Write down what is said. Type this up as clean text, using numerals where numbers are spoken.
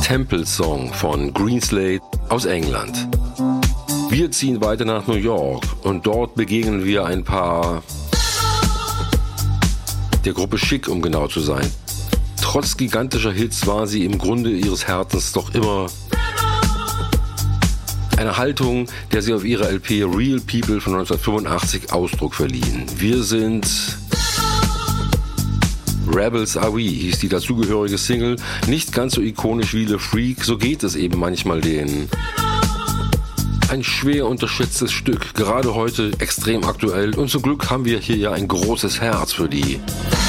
Temple Song von Greenslade aus England. Wir ziehen weiter nach New York und dort begegnen wir ein paar der Gruppe Chic, um genau zu sein. Trotz gigantischer Hits war sie im Grunde ihres Herzens doch immer eine Haltung, der sie auf ihrer LP Real People von 1985 Ausdruck verliehen. Wir sind Rebels Are We, hieß die dazugehörige Single. Nicht ganz so ikonisch wie Le Freak, so geht es eben manchmal denen. Ein schwer unterschätztes Stück, gerade heute extrem aktuell und zum Glück haben wir hier ja ein großes Herz für die